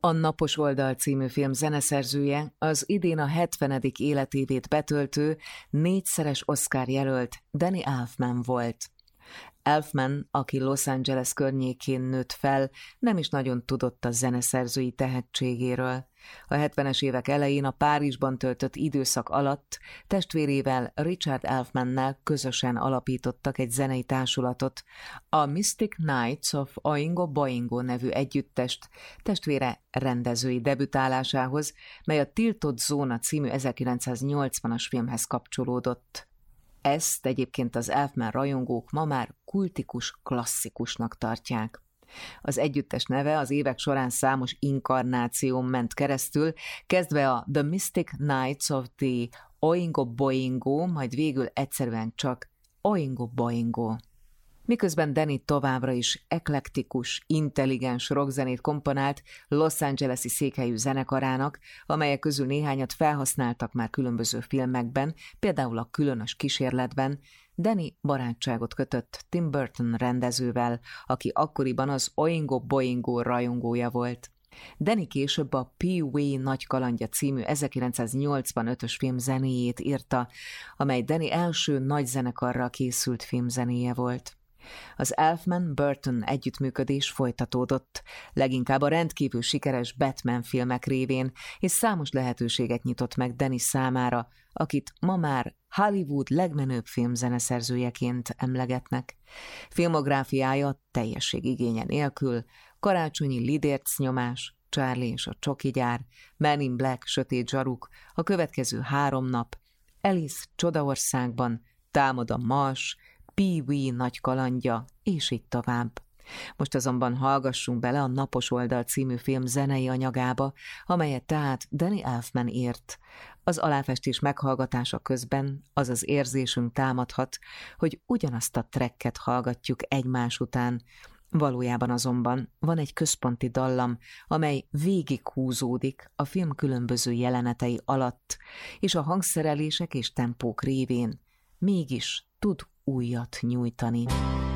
A Napos oldal című film zeneszerzője az idén a 70. életévét betöltő, 4-szeres Oscar jelölt Danny Elfman volt. Elfman, aki Los Angeles környékén nőtt fel, nem is nagyon tudott a zeneszerzői tehetségéről. A 70-es évek elején a Párizsban töltött időszak alatt testvérével, Richard Elfmannel közösen alapítottak egy zenei társulatot, a Mystic Knights of Oingo Boingo nevű együttest testvére rendezői debütálásához, mely a Tiltott Zóna című 1980-as filmhez kapcsolódott. Ezt egyébként az Elfman rajongók ma már kultikus klasszikusnak tartják. Az együttes neve az évek során számos inkarnáción ment keresztül, kezdve a The Mystic Knights of the Oingo Boingo, majd végül egyszerűen csak Oingo Boingo. Miközben Danny továbbra is eklektikus, intelligens rockzenét komponált Los Angeles-i székhelyű zenekarának, amelyek közül néhányat felhasználtak már különböző filmekben, például a Különös kísérletben, Danny barátságot kötött Tim Burton rendezővel, aki akkoriban az Oingo Boingo rajongója volt. Danny később a Pee-wee Nagy Kalandja című 1985-ös film zenéjét írta, amely Danny első nagy zenekarral készült filmzenéje volt. Az Elfman-Burton együttműködés folytatódott, leginkább a rendkívül sikeres Batman filmek révén, és számos lehetőséget nyitott meg Danny számára, akit ma már Hollywood legmenőbb filmzeneszerzőjeként emlegetnek. Filmográfiája teljességigénye nélkül, Karácsonyi lidérc nyomás, Charlie és a csoki gyár, Men in Black sötét zsaruk, a következő 3 nap, Alice Csodaországban, Támad a Mars, Pee-wee Nagy Kalandja, és így tovább. Most azonban hallgassunk bele a Napos oldal című film zenei anyagába, amelyet tehát Danny Elfman írt. Az aláfestés meghallgatása közben az az érzésünk támadhat, hogy ugyanazt a tracket hallgatjuk egymás után. Valójában azonban van egy központi dallam, amely végighúzódik a film különböző jelenetei alatt, és a hangszerelések és tempók révén mégis tud újat nyújtani.